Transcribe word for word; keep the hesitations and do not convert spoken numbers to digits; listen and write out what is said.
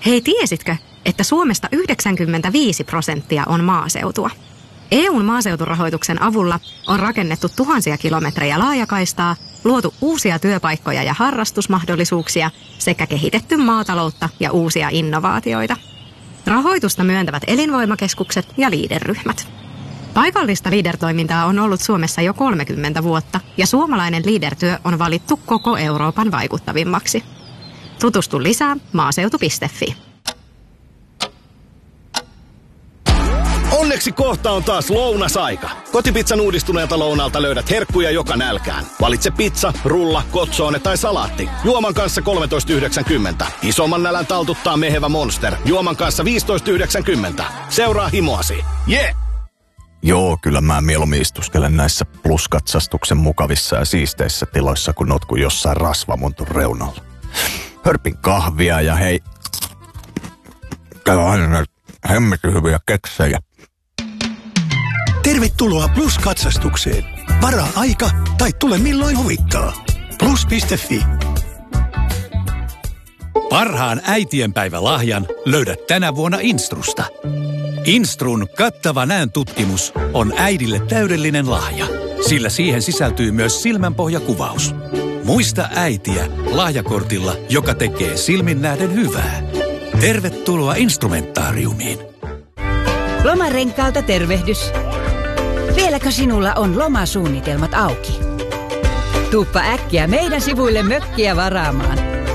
Hei, tiesitkö, että Suomesta yhdeksänkymmentäviisi prosenttia on maaseutua? E U:n maaseuturahoituksen avulla on rakennettu tuhansia kilometrejä laajakaistaa, luotu uusia työpaikkoja ja harrastusmahdollisuuksia sekä kehitetty maataloutta ja uusia innovaatioita. Rahoitusta myöntävät elinvoimakeskukset ja Leader-ryhmät. Paikallista Leader-toimintaa on ollut Suomessa jo kolmekymmentä vuotta ja suomalainen Leader-työ on valittu koko Euroopan vaikuttavimmaksi. Tutustu lisää maaseutu piste fi. Onneksi kohta on taas lounasaika. Kotipizzan uudistuneelta lounaalta löydät herkkuja joka nälkään. Valitse pizza, rulla, kotsoone tai salaatti. Juoman kanssa kolmetoista yhdeksänkymmentä. Isomman nälän taltuttaa mehevä Monster. Juoman kanssa viisitoista yhdeksänkymmentä. Seuraa himoasi. Yeah! Joo, kyllä mä mieluummin istuskelen näissä pluskatsastuksen mukavissa ja siisteissä tiloissa, kun oot kuin jossain rasvamontun reunalla. Hörpin kahvia ja hei... Käy aina näitä hemmetin hyviä keksejä. Tervetuloa Plus-katsastukseen. Varaa aika tai tule milloin huvittaa. plus piste fi. Parhaan äitienpäivälahjan löydät tänä vuonna Instrusta. Instrun kattava näöntutkimus on äidille täydellinen lahja, sillä siihen sisältyy myös silmänpohjakuvaus. Muista äitiä lahjakortilla, joka tekee silmin nähden hyvää. Tervetuloa Instrumentaariumiin. Lomarenkaalta tervehdys. Vieläkö sinulla on lomasuunnitelmat auki? Tuuppa äkkiä meidän sivuille mökkiä varaamaan.